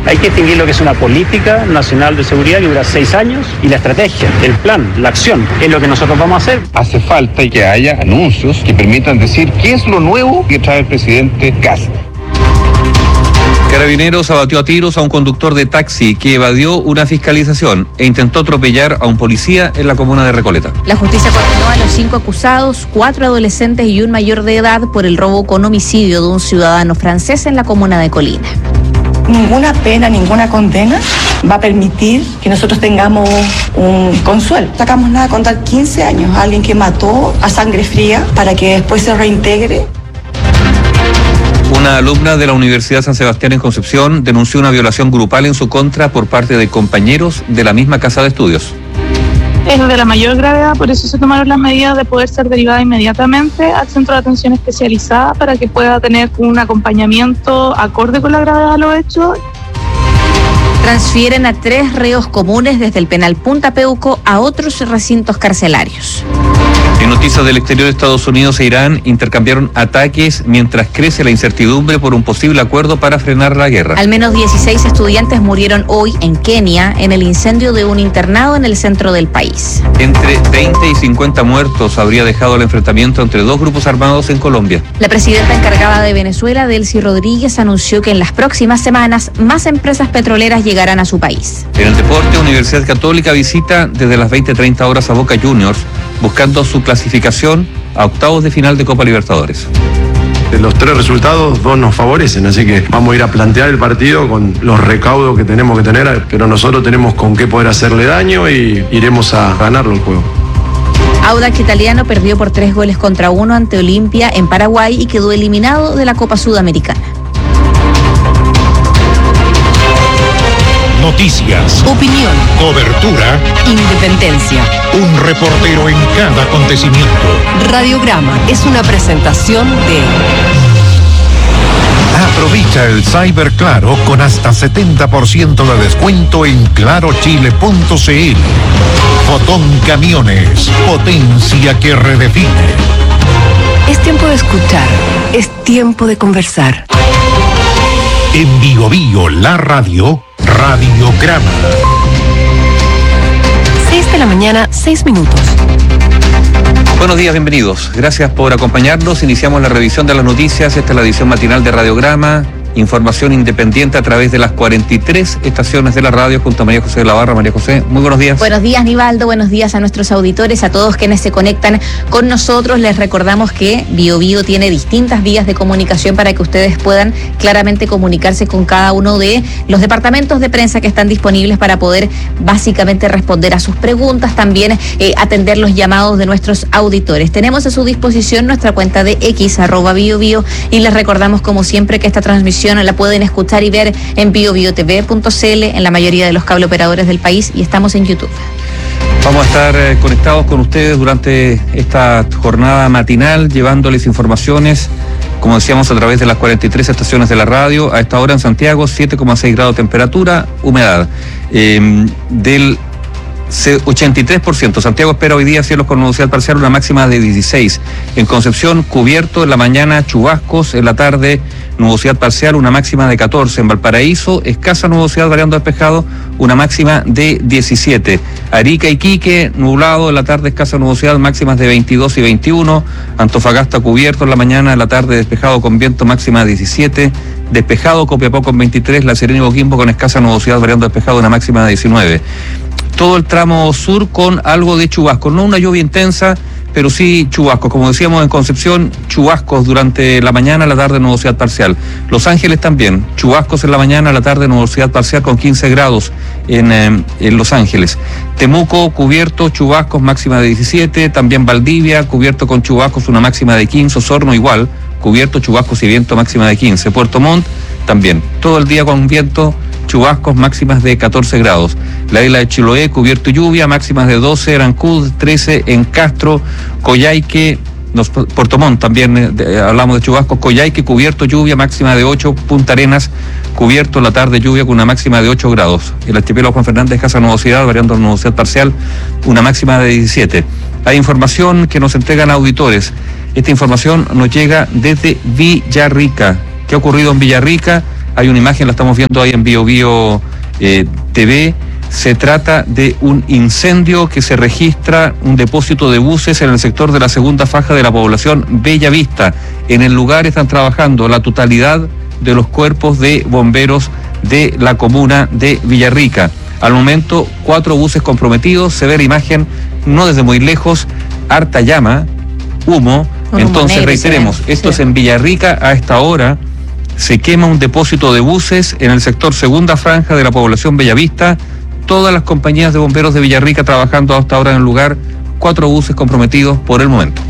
Hay que distinguir lo que es una política nacional de seguridad que dura 6 años y la estrategia, el plan, la acción, es lo que nosotros vamos a hacer. Hace falta que haya anuncios que permitan decir qué es lo nuevo que trae el presidente Kast. Carabineros abatió a tiros a un conductor de taxi que evadió una fiscalización e intentó atropellar a un policía en la comuna de Recoleta. La justicia condenó a los 5 acusados, 4 adolescentes y un mayor de edad por el robo con homicidio de un ciudadano francés en la comuna de Colina. Ninguna pena, ninguna condena va a permitir que nosotros tengamos un consuelo. No sacamos nada contar 15 años a alguien que mató a sangre fría para que después se reintegre. Una alumna de la Universidad San Sebastián en Concepción denunció una violación grupal en su contra por parte de compañeros de la misma casa de estudios. Es de la mayor gravedad, por eso se tomaron las medidas de poder ser derivada inmediatamente al centro de atención especializada para que pueda tener un acompañamiento acorde con la gravedad de los hechos. Transfieren a 3 reos comunes desde el penal Punta Peuco a otros recintos carcelarios. En noticias del exterior, Estados Unidos e Irán intercambiaron ataques mientras crece la incertidumbre por un posible acuerdo para frenar la guerra. Al menos 16 estudiantes murieron hoy en Kenia en el incendio de un internado en el centro del país. Entre 20 y 50 muertos habría dejado el enfrentamiento entre 2 grupos armados en Colombia. La presidenta encargada de Venezuela, Delcy Rodríguez, anunció que en las próximas semanas más empresas petroleras llegarán a su país. En el deporte, Universidad Católica visita desde las 20:30 horas a Boca Juniors, buscando su clasificación a octavos de final de Copa Libertadores. De los 3 resultados, 2 nos favorecen, así que vamos a ir a plantear el partido con los recaudos que tenemos que tener, pero nosotros tenemos con qué poder hacerle daño y iremos a ganarlo el juego. Audax Italiano perdió por 3-1 ante Olimpia en Paraguay y quedó eliminado de la Copa Sudamericana. Noticias, opinión, cobertura, independencia. Un reportero en cada acontecimiento. Radiograma es una presentación de... Aprovecha el Cyber Claro con hasta 70% de descuento en clarochile.cl. Fotón Camiones, potencia que redefine. Es tiempo de escuchar, es tiempo de conversar. En Bio Bio, la radio, Radiograma. 6 de la mañana, 6 minutos. Buenos días, bienvenidos. Gracias por acompañarnos. Iniciamos la revisión de las noticias. Esta es la edición matinal de Radiograma. Información independiente a través de las 43 estaciones de la radio junto a María José de la Barra. María José, muy buenos días. Buenos días, Nivaldo. Buenos días a nuestros auditores, a todos quienes se conectan con nosotros. Les recordamos que Bio Bio tiene distintas vías de comunicación para que ustedes puedan claramente comunicarse con cada uno de los departamentos de prensa que están disponibles para poder básicamente responder a sus preguntas, también atender los llamados de nuestros auditores. Tenemos a su disposición nuestra cuenta de X, @BioBio, y les recordamos como siempre que esta transmisión la pueden escuchar y ver en biobiotv.cl en la mayoría de los cable operadores del país y estamos en YouTube. Vamos a estar conectados con ustedes durante esta jornada matinal, llevándoles informaciones, como decíamos, a través de las 43 estaciones de la radio. A esta hora en Santiago, 7,6 grados de temperatura, humedad del 83%. Santiago espera hoy día cielos con nubosidad parcial, una máxima de 16. En Concepción, cubierto en la mañana, chubascos, en la tarde, nubosidad parcial, una máxima de 14. En Valparaíso, escasa nubosidad variando despejado, una máxima de 17. Arica, Iquique, nublado, en la tarde escasa nubosidad, máximas de 22 y 21. Antofagasta, cubierto en la mañana, en la tarde despejado con viento, máxima de 17. Despejado, Copiapó con 23. La Serena y Coquimbo con escasa nubosidad variando despejado, una máxima de 19. Todo el tramo sur con algo de chubascos, no una lluvia intensa, pero sí chubascos. Como decíamos en Concepción, chubascos durante la mañana, la tarde nubosidad parcial. Los Ángeles también, chubascos en la mañana, la tarde nubosidad parcial con 15 grados en Los Ángeles. Temuco, cubierto, chubascos, máxima de 17. También Valdivia, cubierto con chubascos, una máxima de 15. Osorno igual, cubierto, chubascos y viento, máxima de 15. Puerto Montt también, todo el día con viento, chubascos, máximas de 14 grados. La isla de Chiloé, cubierto y lluvia, máximas de 12, Arancud 13, en Castro, Coyhaique, Puerto Montt también, hablamos de chubascos, Coyhaique, cubierto, lluvia, máxima de 8, Punta Arenas, cubierto, la tarde lluvia con una máxima de 8 grados. El archipiélago Juan Fernández, escasa nubosidad, variando la nubosidad parcial, una máxima de 17. Hay información que nos entregan auditores. Esta información nos llega desde Villarrica. ¿Qué ha ocurrido en Villarrica? Hay una imagen, la estamos viendo ahí en BioBio TV. Se trata de un incendio que se registra, un depósito de buses en el sector de la segunda faja de la población Bella Vista. En el lugar están trabajando la totalidad de los cuerpos de bomberos de la comuna de Villarrica. Al momento, 4 buses comprometidos, se ve la imagen no desde muy lejos, harta llama, humo. Entonces, reiteremos, esto es en Villarrica. A esta hora se quema un depósito de buses en el sector segunda franja de la población Bellavista. Todas las compañías de bomberos de Villarrica trabajando hasta ahora en el lugar, 4 buses comprometidos por el momento.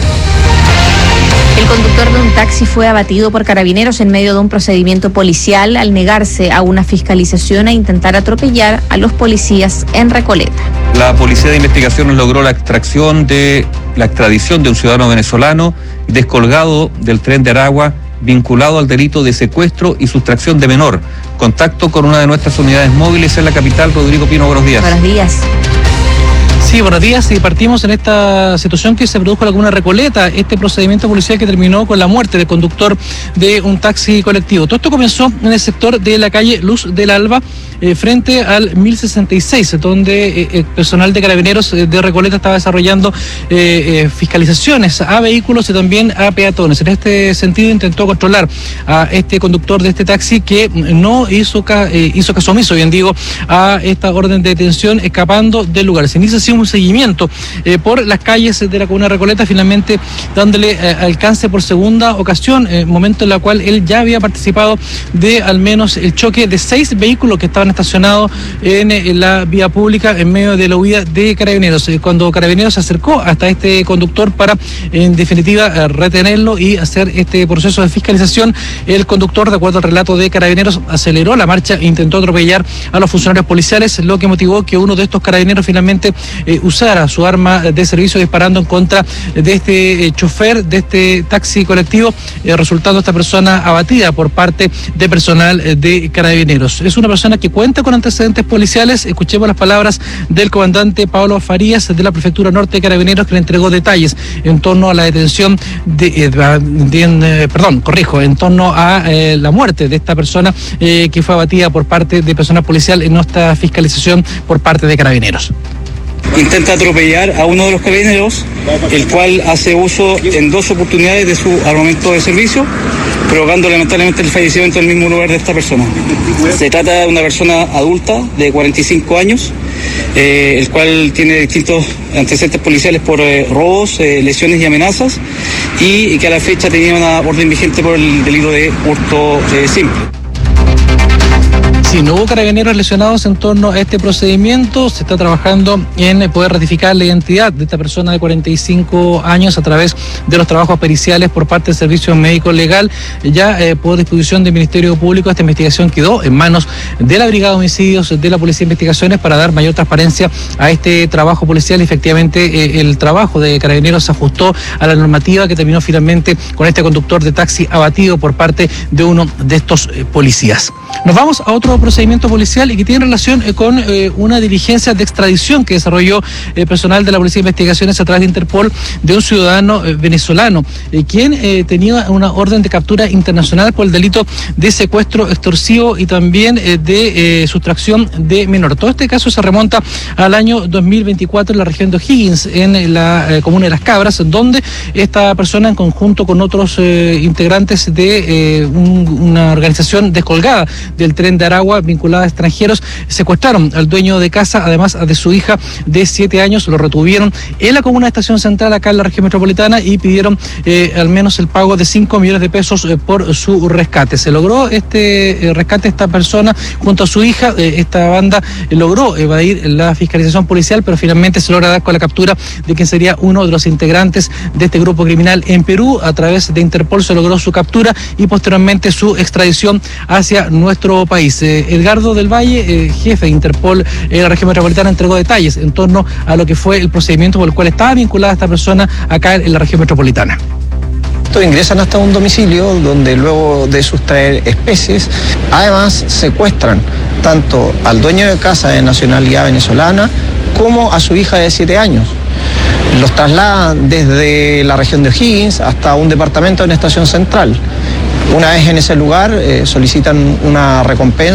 El conductor de un taxi fue abatido por carabineros en medio de un procedimiento policial al negarse a una fiscalización e intentar atropellar a los policías en Recoleta. La Policía de Investigaciones logró la extradición de un ciudadano venezolano descolgado del tren de Aragua, vinculado al delito de secuestro y sustracción de menor. Contacto con una de nuestras unidades móviles en la capital. Rodrigo Pino, buenos días. Buenos días. Sí, buenos días. Y partimos en esta situación que se produjo en la comuna de Recoleta, este procedimiento policial que terminó con la muerte del conductor de un taxi colectivo. Todo esto comenzó en el sector de la calle Luz del Alba, frente al 1066, donde el personal de carabineros de Recoleta estaba desarrollando fiscalizaciones a vehículos y también a peatones. En este sentido intentó controlar a este conductor de este taxi que no hizo caso omiso, bien digo, a esta orden de detención, escapando del lugar. Se inicia así un seguimiento por las calles de la comuna de Recoleta, finalmente dándole alcance por segunda ocasión, momento en la cual él ya había participado de al menos el choque de 6 vehículos que estaban estacionados en la vía pública en medio de la huida de carabineros. Cuando carabineros se acercó hasta este conductor para, en definitiva, retenerlo y hacer este proceso de fiscalización, el conductor, de acuerdo al relato de carabineros, aceleró la marcha e intentó atropellar a los funcionarios policiales, lo que motivó que uno de estos carabineros finalmente usara su arma de servicio disparando en contra de este chofer de este taxi colectivo, resultando esta persona abatida por parte de personal de carabineros. Es una persona que cuenta con antecedentes policiales. Escuchemos las palabras del comandante Pablo Farías de la Prefectura Norte de Carabineros, que le entregó detalles en torno a la detención en torno a la muerte de esta persona que fue abatida por parte de personal policial en esta fiscalización por parte de carabineros. Intenta atropellar a uno de los carabineros, el cual hace uso en 2 oportunidades de su armamento de servicio, provocando lamentablemente el fallecimiento en el mismo lugar de esta persona. Se trata de una persona adulta de 45 años, el cual tiene distintos antecedentes policiales por robos, lesiones y amenazas, y que a la fecha tenía una orden vigente por el delito de hurto simple. Sí, no hubo carabineros lesionados en torno a este procedimiento. Se está trabajando en poder ratificar la identidad de esta persona de 45 años a través de los trabajos periciales por parte del Servicio Médico Legal. Ya por disposición del Ministerio Público, esta investigación quedó en manos de la Brigada de Homicidios de la Policía de Investigaciones para dar mayor transparencia a este trabajo policial. Efectivamente, el trabajo de carabineros se ajustó a la normativa, que terminó finalmente con este conductor de taxi abatido por parte de uno de estos policías. Nos vamos a otro procedimiento policial y que tiene relación con una diligencia de extradición que desarrolló personal de la Policía de Investigaciones a través de Interpol de un ciudadano venezolano, quien tenía una orden de captura internacional por el delito de secuestro extorsivo y también de sustracción de menor. Todo este caso se remonta al año 2024 en la región de O'Higgins, en la comuna de Las Cabras, donde esta persona, en conjunto con otros integrantes de una organización descolgada del tren de Aragua vinculada a extranjeros, secuestraron al dueño de casa, además de su hija de 7 años, lo retuvieron en la comuna de Estación Central, acá en la región metropolitana, y pidieron al menos el pago de 5 millones de pesos por su rescate. Se logró este rescate de esta persona junto a su hija. Esta banda logró evadir la fiscalización policial, pero finalmente se logra dar con la captura de quien sería uno de los integrantes de este grupo criminal en Perú. A través de Interpol se logró su captura y posteriormente su extradición hacia nuestro país. Edgardo del Valle, jefe de Interpol en la región metropolitana, entregó detalles en torno a lo que fue el procedimiento por el cual estaba vinculada esta persona acá en la región metropolitana. Ingresan hasta un domicilio donde, luego de sustraer especies, además secuestran tanto al dueño de casa de nacionalidad venezolana como a su hija de 7 años. Los trasladan desde la región de O'Higgins hasta un departamento en Estación Central. Una vez en ese lugar solicitan una recompensa